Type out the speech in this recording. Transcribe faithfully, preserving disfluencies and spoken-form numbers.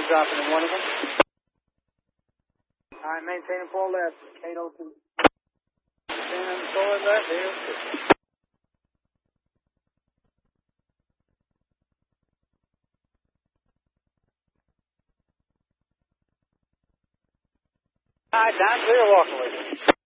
dropping in one of them. All right, maintaining four left. Cato two. Maintaining four left, here. All right, down clear, walk away.